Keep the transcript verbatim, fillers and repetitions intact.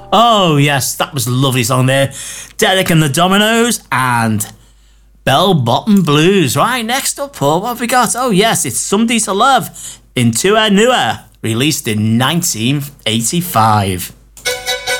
Oh, yes, that was a lovely song there. Derek and the Dominoes and Bell Bottom Blues. Right, next up, Paul, what have we got? Oh, yes, it's Somebody to Love in Tua Nua, released in nineteen eighty-five.